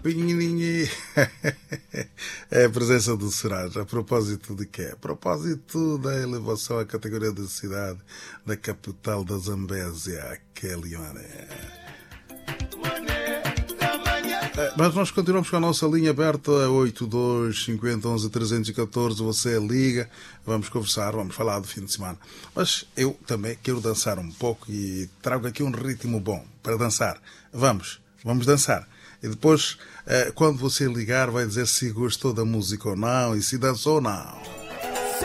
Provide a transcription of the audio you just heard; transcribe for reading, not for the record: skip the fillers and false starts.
Pinhininho. É a presença do Suraj. A propósito de quê? A propósito da elevação à categoria de cidade da capital da Zambésia, que é Leone. Mas nós continuamos com a nossa linha aberta, 82 50 11 314. Você liga, vamos conversar, vamos falar do fim de semana. Mas eu também quero dançar um pouco e trago aqui um ritmo bom para dançar. Vamos dançar. E depois, quando você ligar, vai dizer se gostou da música ou não e se dançou ou não.